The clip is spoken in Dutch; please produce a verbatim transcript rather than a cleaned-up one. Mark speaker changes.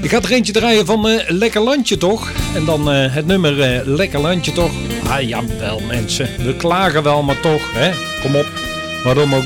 Speaker 1: Ik ga er eentje draaien van uh, Lekker Landje toch? En dan uh, het nummer uh, Lekker Landje toch? Ah jawel mensen, we klagen wel maar toch, hè? Kom op, waarom ook